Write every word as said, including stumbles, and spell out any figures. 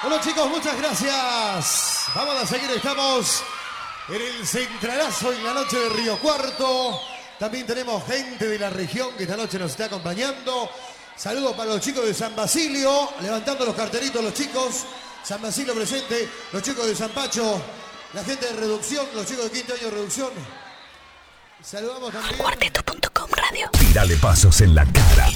Bueno chicos, muchas gracias. Vamos a seguir, estamos en el Centralazo en la noche de Río Cuarto. También tenemos gente de la región que esta noche nos está acompañando. Saludos para los chicos de San Basilio, levantando los cartelitos los chicos. San Basilio presente, los chicos de San Pacho, la gente de Reducción, los chicos de quinto año de Reducción. Saludamos también. Cuarteto punto com Radio. Tírale pasos en la cara.